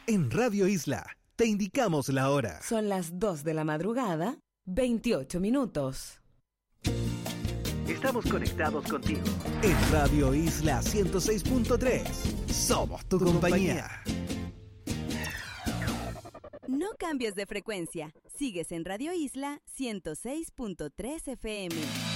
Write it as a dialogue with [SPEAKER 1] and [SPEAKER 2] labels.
[SPEAKER 1] En Radio Isla te indicamos la hora.
[SPEAKER 2] Son las 2 de la madrugada, 28 minutos.
[SPEAKER 1] Estamos conectados contigo. En Radio Isla 106.3. Somos tu compañía.
[SPEAKER 3] No cambies de frecuencia. Sigues en Radio Isla 106.3 FM.